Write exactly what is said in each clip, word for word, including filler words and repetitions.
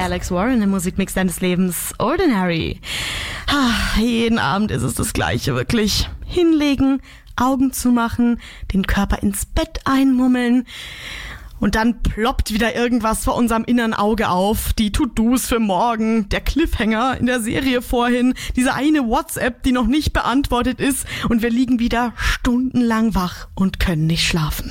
Alex Warren im Musikmix deines Lebens, Ordinary. Ha, jeden Abend ist es das Gleiche, wirklich. Hinlegen, Augen zumachen, den Körper ins Bett einmummeln. Und dann ploppt wieder irgendwas vor unserem inneren Auge auf. Die To-Dos für morgen, der Cliffhanger in der Serie vorhin, diese eine WhatsApp, die noch nicht beantwortet ist. Und wir liegen wieder stundenlang wach und können nicht schlafen.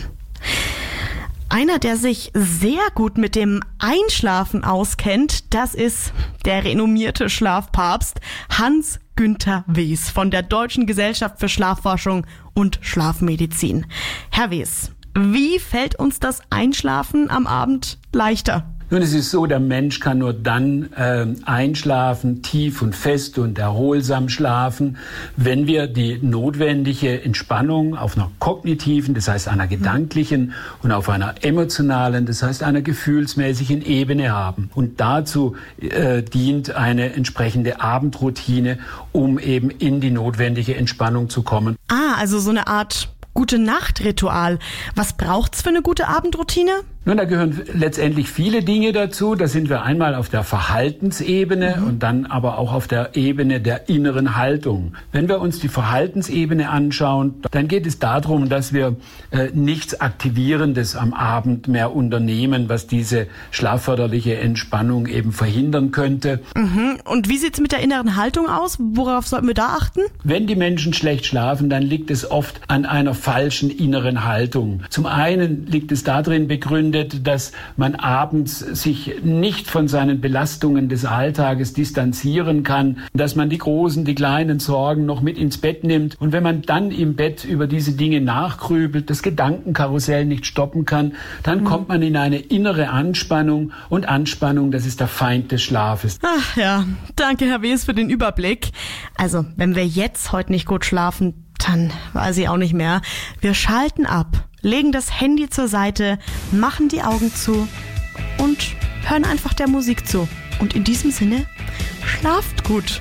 Einer, der sich sehr gut mit dem Einschlafen auskennt, das ist der renommierte Schlafpapst Hans-Günther Wes von der Deutschen Gesellschaft für Schlafforschung und Schlafmedizin. Herr Wes, wie fällt uns das Einschlafen am Abend leichter? Nun, es ist so, der Mensch kann nur dann äh, einschlafen, tief und fest und erholsam schlafen, wenn wir die notwendige Entspannung auf einer kognitiven, das heißt einer gedanklichen und auf einer emotionalen, das heißt einer gefühlsmäßigen Ebene haben. Und dazu äh, dient eine entsprechende Abendroutine, um eben in die notwendige Entspannung zu kommen. Ah, also so eine Art Gute-Nacht-Ritual. Was braucht's für eine gute Abendroutine? Nun, da gehören letztendlich viele Dinge dazu. Da sind wir einmal auf der Verhaltensebene mhm. und dann aber auch auf der Ebene der inneren Haltung. Wenn wir uns die Verhaltensebene anschauen, dann geht es darum, dass wir äh, nichts Aktivierendes am Abend mehr unternehmen, was diese schlafförderliche Entspannung eben verhindern könnte. Mhm. Und wie sieht's mit der inneren Haltung aus? Worauf sollten wir da achten? Wenn die Menschen schlecht schlafen, dann liegt es oft an einer falschen inneren Haltung. Zum einen liegt es darin begründet, dass man abends sich nicht von seinen Belastungen des Alltages distanzieren kann, dass man die großen, die kleinen Sorgen noch mit ins Bett nimmt. Und wenn man dann im Bett über diese Dinge nachgrübelt, das Gedankenkarussell nicht stoppen kann, dann mhm. kommt man in eine innere Anspannung. Und Anspannung, das ist der Feind des Schlafes. Ach ja, danke Herr Wes für den Überblick. Also, wenn wir jetzt heute nicht gut schlafen, dann weiß ich auch nicht mehr. Wir schalten ab, legen das Handy zur Seite, machen die Augen zu und hören einfach der Musik zu. Und in diesem Sinne, schlaft gut.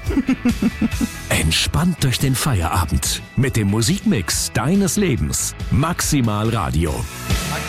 Entspannt durch den Feierabend mit dem Musikmix deines Lebens. Maximal Radio.